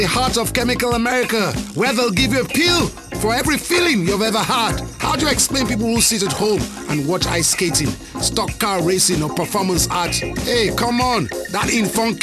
the heart of Chemical America, where they'll give you a pill for every feeling you've ever had. How do you explain people who sit at home and watch ice skating, stock car racing or performance art? Hey, come on, that in funky